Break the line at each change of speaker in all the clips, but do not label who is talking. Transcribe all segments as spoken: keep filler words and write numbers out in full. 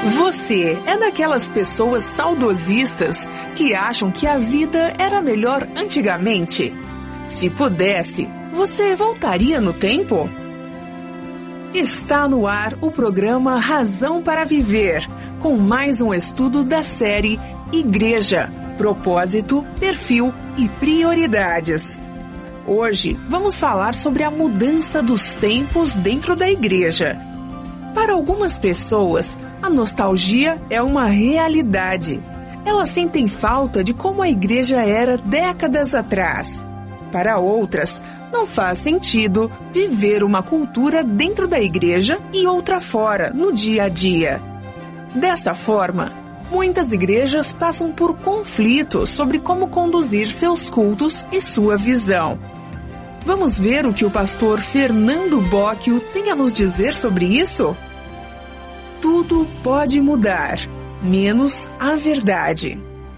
Você é daquelas pessoas saudosistas que acham que a vida era melhor antigamente? Se pudesse, você voltaria no tempo? Está no ar o programa Razão para Viver, com mais um estudo da série Igreja, Propósito, Perfil e Prioridades. Hoje vamos falar sobre a mudança dos tempos dentro da igreja. Para algumas pessoas, a nostalgia é uma realidade. Elas sentem falta de como a igreja era décadas atrás. Para outras, não faz sentido viver uma cultura dentro da igreja e outra fora, no dia a dia. Dessa forma, muitas igrejas passam por conflitos sobre como conduzir seus cultos e sua visão. Vamos ver o que o pastor Fernando Bocchio tem a nos dizer sobre isso? Tudo pode mudar, menos a verdade.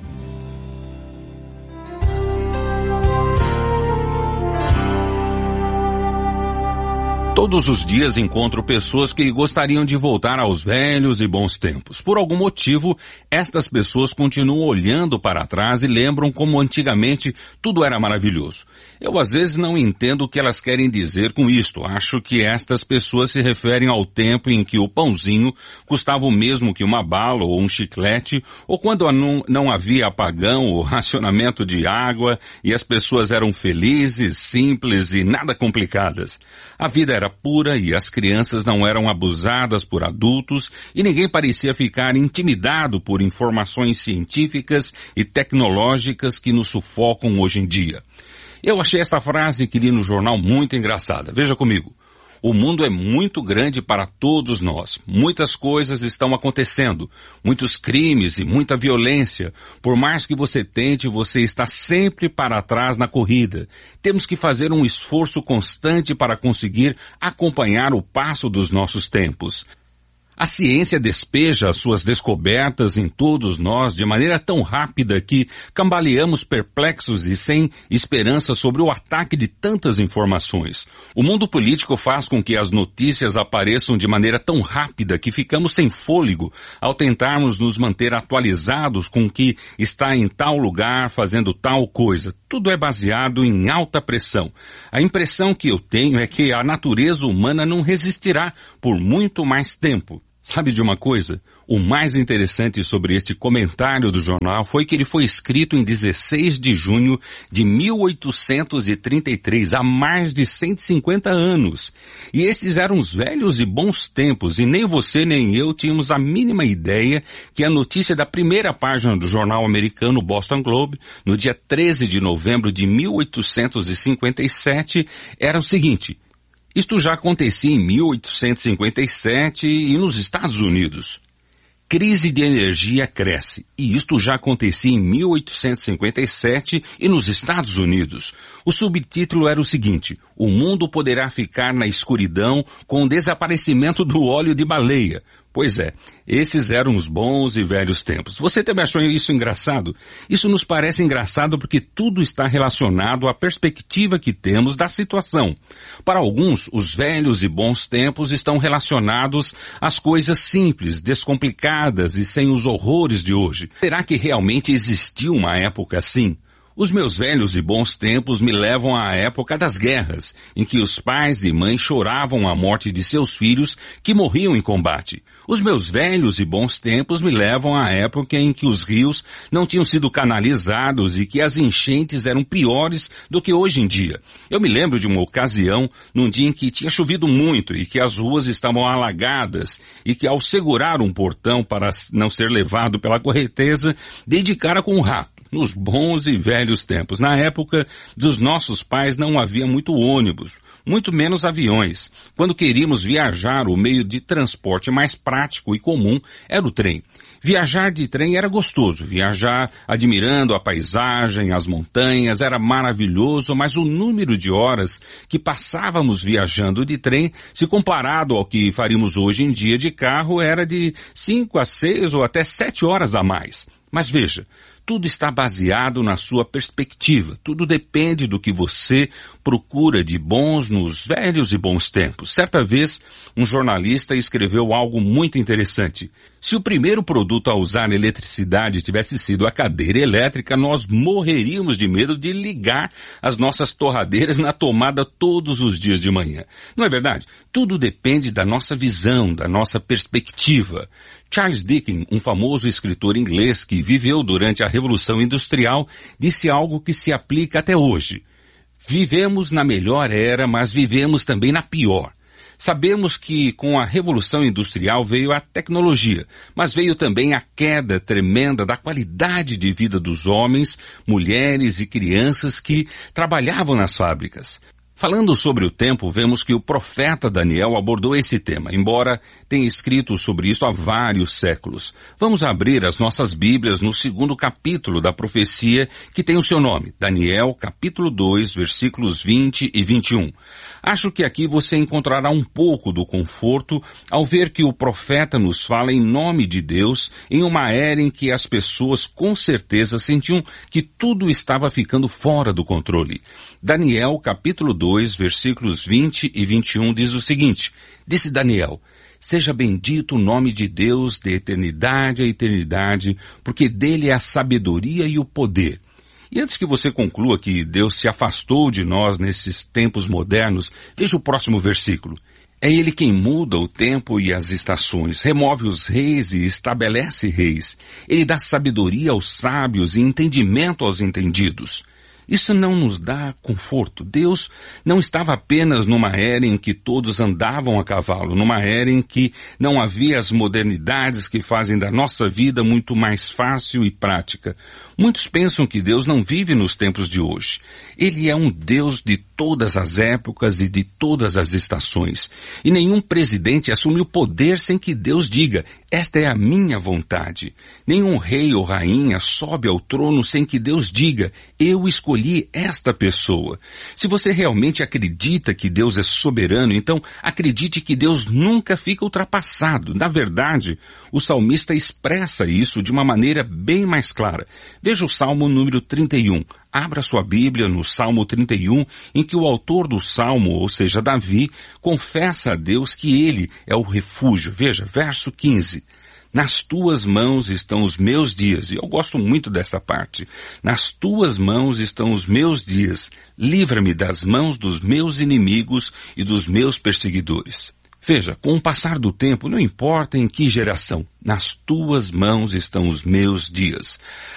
Todos os dias encontro pessoas que gostariam de voltar aos velhos e bons tempos. Por algum motivo, estas pessoas continuam olhando para trás e lembram como antigamente tudo era maravilhoso. Eu às vezes não entendo o que elas querem dizer com isto. Acho que estas pessoas se referem ao tempo em que o pãozinho custava o mesmo que uma bala ou um chiclete, ou quando não, não havia apagão ou racionamento de água e as pessoas eram felizes, simples e nada complicadas. A vida era pura e as crianças não eram abusadas por adultos e ninguém parecia ficar intimidado por informações científicas e tecnológicas que nos sufocam hoje em dia. Eu achei essa frase que li no jornal muito engraçada. Veja comigo. O mundo é muito grande para todos nós. Muitas coisas estão acontecendo, muitos crimes e muita violência. Por mais que você tente, você está sempre para trás na corrida. Temos que fazer um esforço constante para conseguir acompanhar o passo dos nossos tempos. A ciência despeja as suas descobertas em todos nós de maneira tão rápida que cambaleamos perplexos e sem esperança sobre o ataque de tantas informações. O mundo político faz com que as notícias apareçam de maneira tão rápida que ficamos sem fôlego ao tentarmos nos manter atualizados com o que está em tal lugar fazendo tal coisa. Tudo é baseado em alta pressão. A impressão que eu tenho é que a natureza humana não resistirá por muito mais tempo. Sabe de uma coisa? O mais interessante sobre este comentário do jornal foi que ele foi escrito em dezesseis de junho de mil oitocentos e trinta e três, há mais de cento e cinquenta anos. E esses eram os velhos e bons tempos, e nem você nem eu tínhamos a mínima ideia que a notícia da primeira página do jornal americano Boston Globe, no dia treze de novembro de mil oitocentos e cinquenta e sete, era o seguinte: isto já acontecia em mil oitocentos e cinquenta e sete e nos Estados Unidos. Crise de energia cresce, e isto já acontecia em mil oitocentos e cinquenta e sete e nos Estados Unidos. O subtítulo era o seguinte: o mundo poderá ficar na escuridão com o desaparecimento do óleo de baleia. Pois é, esses eram os bons e velhos tempos. Você também achou isso engraçado? Isso nos parece engraçado porque tudo está relacionado à perspectiva que temos da situação. Para alguns, os velhos e bons tempos estão relacionados às coisas simples, descomplicadas e sem os horrores de hoje. Será que realmente existiu uma época assim? Os meus velhos e bons tempos me levam à época das guerras, em que os pais e mães choravam a morte de seus filhos que morriam em combate. Os meus velhos e bons tempos me levam à época em que os rios não tinham sido canalizados e que as enchentes eram piores do que hoje em dia. Eu me lembro de uma ocasião, num dia em que tinha chovido muito e que as ruas estavam alagadas e que ao segurar um portão para não ser levado pela correnteza, dei de cara com um rato. Nos bons e velhos tempos. Na época dos nossos pais não havia muito ônibus, muito menos aviões. Quando queríamos viajar, o meio de transporte mais prático e comum era o trem. Viajar de trem era gostoso, viajar admirando a paisagem, as montanhas, era maravilhoso, mas o número de horas que passávamos viajando de trem, se comparado ao que faríamos hoje em dia de carro, era de cinco a seis ou até sete horas a mais. Mas veja, Tudo está baseado na sua perspectiva. Tudo depende do que você procura de bons nos velhos e bons tempos. Certa vez, um jornalista escreveu algo muito interessante. Se o primeiro produto a usar eletricidade tivesse sido a cadeira elétrica, nós morreríamos de medo de ligar as nossas torradeiras na tomada todos os dias de manhã. Não é verdade? Tudo depende da nossa visão, da nossa perspectiva. Charles Dickens, um famoso escritor inglês que viveu durante a Revolução Industrial, disse algo que se aplica até hoje. Vivemos na melhor era, mas vivemos também na pior. Sabemos que com a Revolução Industrial veio a tecnologia, mas veio também a queda tremenda da qualidade de vida dos homens, mulheres e crianças que trabalhavam nas fábricas. Falando sobre o tempo, vemos que o profeta Daniel abordou esse tema, embora tenha escrito sobre isso há vários séculos. Vamos abrir as nossas Bíblias no segundo capítulo da profecia que tem o seu nome, Daniel, capítulo dois, versículos vinte e vinte e um. Acho que aqui você encontrará um pouco do conforto ao ver que o profeta nos fala em nome de Deus em uma era em que as pessoas com certeza sentiam que tudo estava ficando fora do controle. Daniel, capítulo dois, versículos vinte e vinte e um diz o seguinte: disse Daniel: seja bendito o nome de Deus de eternidade a eternidade, porque dele é a sabedoria e o poder. E antes que você conclua que Deus se afastou de nós nesses tempos modernos, veja o próximo versículo. É Ele quem muda o tempo e as estações, remove os reis e estabelece reis. Ele dá sabedoria aos sábios e entendimento aos entendidos. Isso não nos dá conforto. Deus não estava apenas numa era em que todos andavam a cavalo, numa era em que não havia as modernidades que fazem da nossa vida muito mais fácil e prática. Muitos pensam que Deus não vive nos tempos de hoje. Ele é um Deus de todas as épocas e de todas as estações. E nenhum presidente assume o poder sem que Deus diga: esta é a minha vontade. Nenhum rei ou rainha sobe ao trono sem que Deus diga: eu escolhi esta pessoa. Se você realmente acredita que Deus é soberano, então acredite que Deus nunca fica ultrapassado. Na verdade, o salmista expressa isso de uma maneira bem mais clara. Veja o Salmo número trinta e um. Abra sua Bíblia no Salmo trinta e um, em que o autor do Salmo, ou seja, Davi, confessa a Deus que ele é o refúgio. Veja, verso quinze. Nas tuas mãos estão os meus dias. E eu gosto muito dessa parte. Nas tuas mãos estão os meus dias. Livra-me das mãos dos meus inimigos e dos meus perseguidores. Veja, com o passar do tempo, não importa em que geração, nas tuas mãos estão os meus dias.